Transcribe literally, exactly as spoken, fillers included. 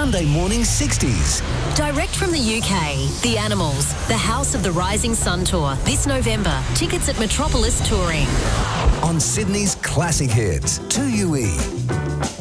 Sunday morning sixties. Direct from the U K, The Animals, the House of the Rising Sun Tour, this November. Tickets at Metropolis Touring. On Sydney's classic hits, two U E.